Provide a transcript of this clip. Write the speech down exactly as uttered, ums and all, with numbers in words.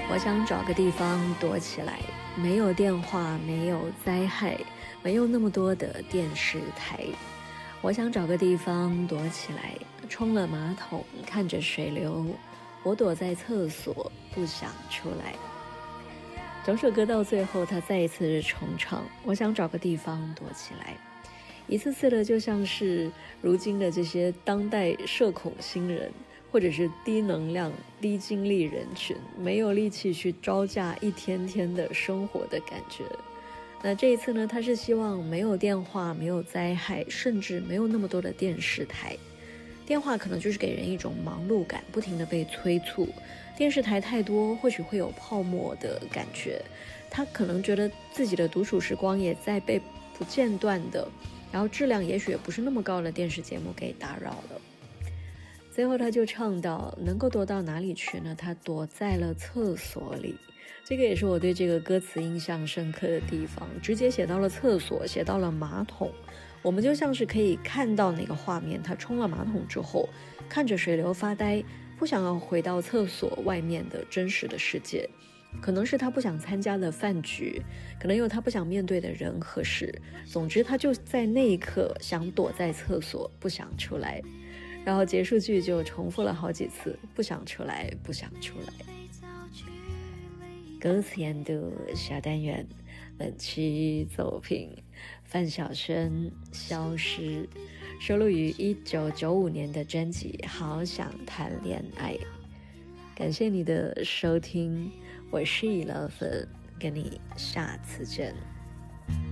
我想找个地方躲起来，没有电话，没有灾害，没有那么多的电视台。我想找个地方躲起来，冲了马桶，看着水流，我躲在厕所，不想出来。整首歌到最后，他再一次重唱，我想找个地方躲起来。一次次的就像是如今的这些当代社恐新人，或者是低能量低精力人群，没有力气去招架一天天的生活的感觉。那这一次呢，他是希望没有电话，没有灾害，甚至没有那么多的电视台。电话可能就是给人一种忙碌感，不停的被催促，电视台太多或许会有泡沫的感觉，他可能觉得自己的独处时光也在被不间断的，然后质量也许也不是那么高的电视节目给打扰了。最后他就唱到，能够躲到哪里去呢？他躲在了厕所里。这个也是我对这个歌词印象深刻的地方，直接写到了厕所，写到了马桶。我们就像是可以看到那个画面，他冲了马桶之后，看着水流发呆，不想要回到厕所外面的真实的世界。可能是他不想参加的饭局，可能有他不想面对的人和事，总之他就在那一刻想躲在厕所，不想出来。然后结束句就重复了好几次，不想出来，不想出来。歌词研读小单元，本期作品范晓萱《消失》，收录于一九九五年的专辑《好想谈恋爱》。感谢你的收听，我是以乐芬，跟你下次见。